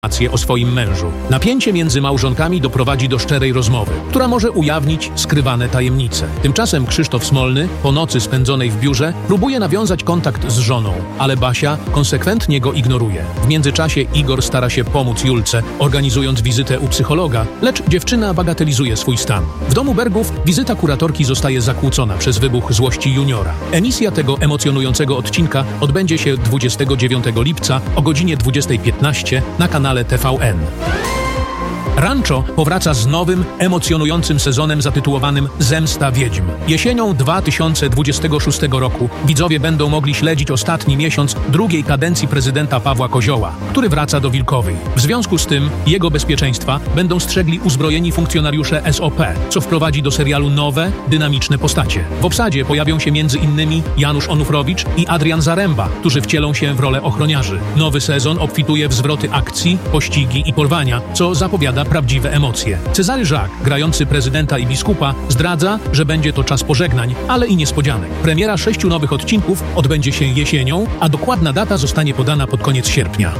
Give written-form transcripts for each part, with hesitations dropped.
o swoim mężu. Napięcie między małżonkami doprowadzi do szczerej rozmowy, która może ujawnić skrywane tajemnice. Tymczasem Krzysztof Smolny, po nocy spędzonej w biurze, próbuje nawiązać kontakt z żoną, ale Basia konsekwentnie go ignoruje. W międzyczasie Igor stara się pomóc Julce, organizując wizytę u psychologa, lecz dziewczyna bagatelizuje swój stan. W domu Bergów wizyta kuratorki zostaje zakłócona przez wybuch złości juniora. Emisja tego emocjonującego odcinka odbędzie się 29 lipca o godzinie 20:15 na kanale TVN. Rancho powraca z nowym, emocjonującym sezonem zatytułowanym Zemsta Wiedźm. Jesienią 2026 roku widzowie będą mogli śledzić ostatni miesiąc drugiej kadencji prezydenta Pawła Kozioła, który wraca do Wilkowej. W związku z tym jego bezpieczeństwa będą strzegli uzbrojeni funkcjonariusze SOP, co wprowadzi do serialu nowe, dynamiczne postacie. W obsadzie pojawią się m.in. Janusz Onufrowicz i Adrian Zaremba, którzy wcielą się w rolę ochroniarzy. Nowy sezon obfituje w zwroty akcji, pościgi i porwania, co zapowiada prawdziwe emocje. Cezary Żak, grający prezydenta i biskupa, zdradza, że będzie to czas pożegnań, ale i niespodzianek. Premiera 6 nowych odcinków odbędzie się jesienią, a dokładna data zostanie podana pod koniec sierpnia.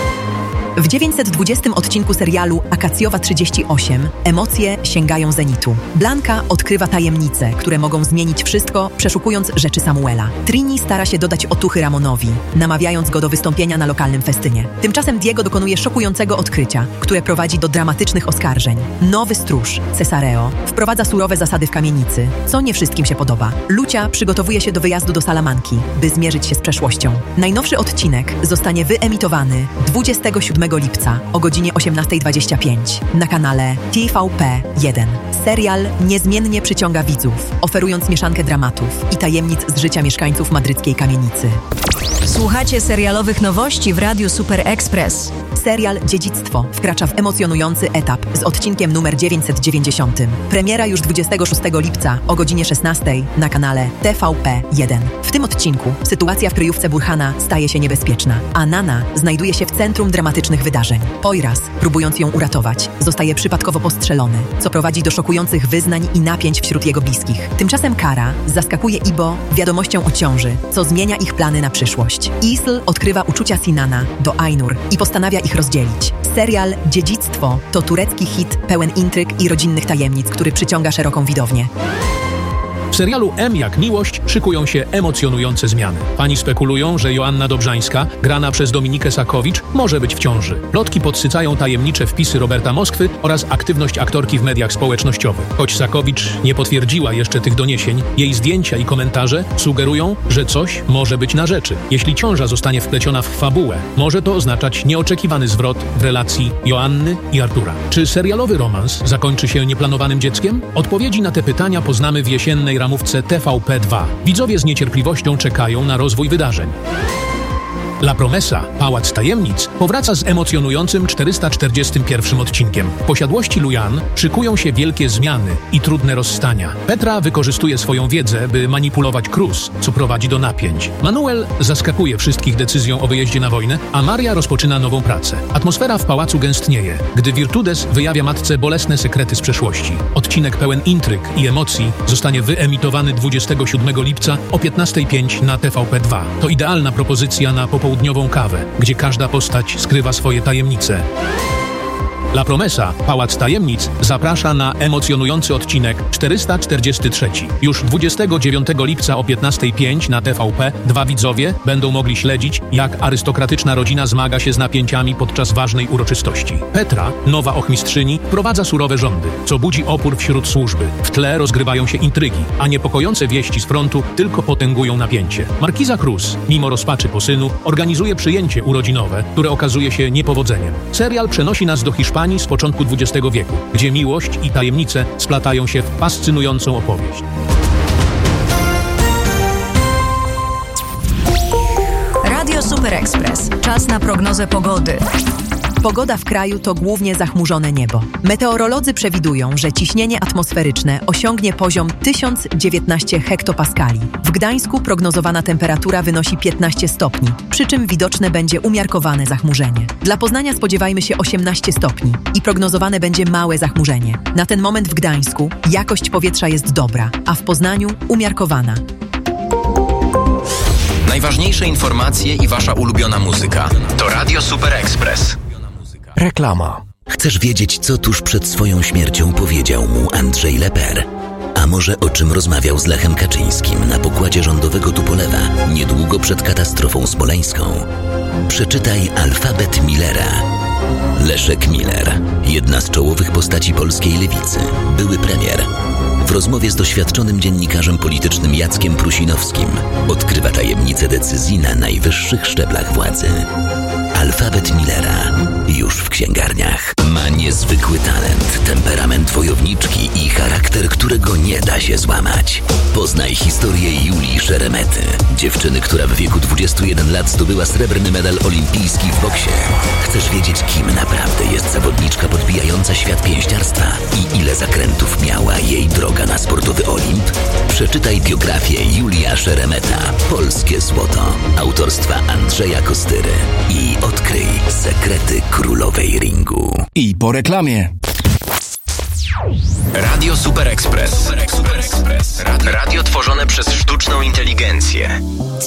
W 920 odcinku serialu Akacjowa 38 emocje sięgają zenitu. Blanka odkrywa tajemnice, które mogą zmienić wszystko, przeszukując rzeczy Samuela. Trini stara się dodać otuchy Ramonowi, namawiając go do wystąpienia na lokalnym festynie. Tymczasem Diego dokonuje szokującego odkrycia, które prowadzi do dramatycznych oskarżeń. Nowy stróż, Cesareo, wprowadza surowe zasady w kamienicy, co nie wszystkim się podoba. Lucia przygotowuje się do wyjazdu do Salamanki, by zmierzyć się z przeszłością. Najnowszy odcinek zostanie wyemitowany 27 lipca o godzinie 18:25 na kanale TVP1. Serial niezmiennie przyciąga widzów, oferując mieszankę dramatów i tajemnic z życia mieszkańców madryckiej kamienicy. Słuchacie serialowych nowości w Radiu Super Express. Serial Dziedzictwo wkracza w emocjonujący etap z odcinkiem numer 990. Premiera już 26 lipca o godzinie 16 na kanale TVP1. W tym odcinku sytuacja w kryjówce Burhana staje się niebezpieczna, a Nana znajduje się w centrum dramatycznych wydarzeń. Poyraz, próbując ją uratować, zostaje przypadkowo postrzelony, co prowadzi do szokujących wyznań i napięć wśród jego bliskich. Tymczasem Kara zaskakuje Ibo wiadomością o ciąży, co zmienia ich plany na przyszłość. Isl odkrywa uczucia Sinana do Ainur i postanawia ich rozdzielić. Serial Dziedzictwo to turecki hit pełen intryg i rodzinnych tajemnic, który przyciąga szeroką widownię. W serialu M jak miłość szykują się emocjonujące zmiany. Fani spekulują, że Joanna Dobrzańska, grana przez Dominikę Sakowicz, może być w ciąży. Plotki podsycają tajemnicze wpisy Roberta Moskwy oraz aktywność aktorki w mediach społecznościowych. Choć Sakowicz nie potwierdziła jeszcze tych doniesień, jej zdjęcia i komentarze sugerują, że coś może być na rzeczy. Jeśli ciąża zostanie wpleciona w fabułę, może to oznaczać nieoczekiwany zwrot w relacji Joanny i Artura. Czy serialowy romans zakończy się nieplanowanym dzieckiem? Odpowiedzi na te pytania poznamy w jesiennej ramówce TVP2. Widzowie z niecierpliwością czekają na rozwój wydarzeń. La Promesa, Pałac Tajemnic, powraca z emocjonującym 441 odcinkiem. W posiadłości Lujan szykują się wielkie zmiany i trudne rozstania. Petra wykorzystuje swoją wiedzę, by manipulować Cruz, co prowadzi do napięć. Manuel zaskakuje wszystkich decyzją o wyjeździe na wojnę, a Maria rozpoczyna nową pracę. Atmosfera w pałacu gęstnieje, gdy Virtudes wyjawia matce bolesne sekrety z przeszłości. Odcinek pełen intryg i emocji zostanie wyemitowany 27 lipca o 15:05 na TVP2. To idealna propozycja na popołudniową kawę, gdzie każda postać skrywa swoje tajemnice. La Promesa, Pałac Tajemnic, zaprasza na emocjonujący odcinek 443. Już 29 lipca o 15:05 na TVP widzowie będą mogli śledzić, jak arystokratyczna rodzina zmaga się z napięciami podczas ważnej uroczystości. Petra, nowa ochmistrzyni, wprowadza surowe rządy, co budzi opór wśród służby. W tle rozgrywają się intrygi, a niepokojące wieści z frontu tylko potęgują napięcie. Markiza Cruz, mimo rozpaczy po synu, organizuje przyjęcie urodzinowe, które okazuje się niepowodzeniem. Serial przenosi nas do Hiszpanii z początku XX wieku, gdzie miłość i tajemnice splatają się w fascynującą opowieść. Radio Super Express. Czas na prognozę pogody. Pogoda w kraju to głównie zachmurzone niebo. Meteorolodzy przewidują, że ciśnienie atmosferyczne osiągnie poziom 1019 hektopaskali. W Gdańsku prognozowana temperatura wynosi 15 stopni, przy czym widoczne będzie umiarkowane zachmurzenie. Dla Poznania spodziewajmy się 18 stopni i prognozowane będzie małe zachmurzenie. Na ten moment w Gdańsku jakość powietrza jest dobra, a w Poznaniu umiarkowana. Najważniejsze informacje i wasza ulubiona muzyka to Radio Super Express. Reklama. Chcesz wiedzieć, co tuż przed swoją śmiercią powiedział mu Andrzej Leper? A może o czym rozmawiał z Lechem Kaczyńskim na pokładzie rządowego Tupolewa niedługo przed katastrofą smoleńską? Przeczytaj Alfabet Millera. Leszek Miller, jedna z czołowych postaci polskiej lewicy, były premier. W rozmowie z doświadczonym dziennikarzem politycznym Jackiem Prusinowskim odkrywa tajemnicę decyzji na najwyższych szczeblach władzy. Alfabet Millera już w księgarniach. Ma niezwykły talent, temperament wojowniczki i charakter, którego nie da się złamać. Poznaj historię Julii Szeremety, dziewczyny, która w wieku 21 lat zdobyła srebrny medal olimpijski w boksie. Chcesz wiedzieć, kim naprawdę jest zawodniczka podbijająca świat pięściarstwa i ile zakrętów miała jej droga na sportowy Olimp? Przeczytaj biografię Julia Szeremeta, Polskie Złoto, autorstwa Andrzeja Kostyry i odkryj sekrety królowej ringu. I po reklamie. Radio Super Express. Radio tworzone przez sztuczną inteligencję.